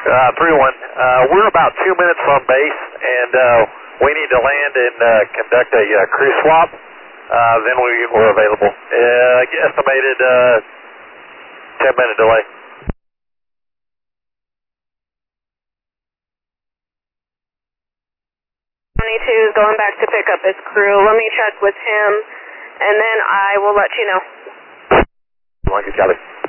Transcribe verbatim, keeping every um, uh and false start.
uh, three one. Uh, we're about two minutes from base, and uh, we need to land and uh, conduct a uh, crew swap. Uh, then we, we're available. Uh, estimated uh, ten minute delay. twenty-two is going back to pick up his crew. Let me check with him, and then I will let you know. One, good, Charlie.